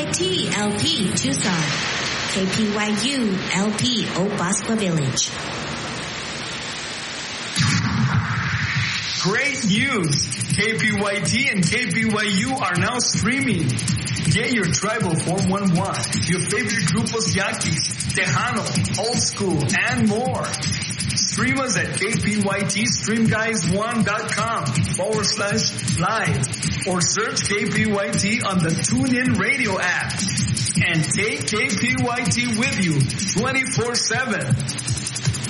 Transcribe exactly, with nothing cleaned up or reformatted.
Y T L P Tucson, K P Y U L P Obaspa Village. Great news! K P Y T and K P Y U are now streaming. Get your tribal four one one, your favorite grupos Yaquis, Tejano, Old School, and more. Stream us at kpytstreamguys1.com forward slash live or search K P Y T on the TuneIn Radio app. And take K P Y T with you twenty-four seven.